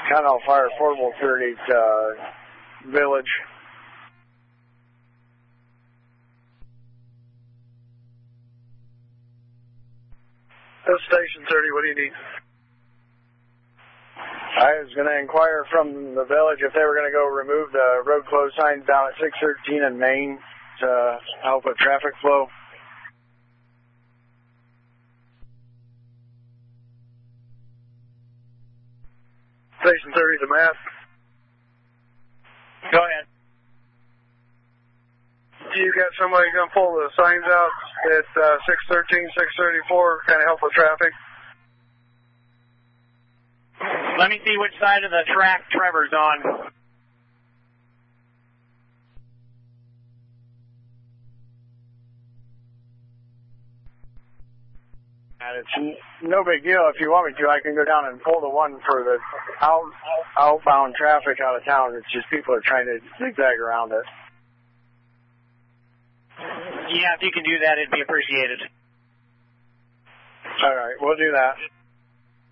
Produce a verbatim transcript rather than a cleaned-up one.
Continental Fire Portable thirty-eight uh, Village. This is Station thirty, what do you need? I was going to inquire from the village if they were going to go remove the road closed signs down at six thirteen in Main to help with traffic flow. Station thirty, the map. Go ahead. You got somebody going to pull the signs out at uh, six thirteen, six thirty-four, kind of help with traffic? Let me see which side of the track Trevor's on. And it's no big deal. If you want me to, I can go down and pull the one for the out, outbound traffic out of town. It's just people are trying to zigzag around it. Yeah, if you can do that, it'd be appreciated. All right, we'll do that.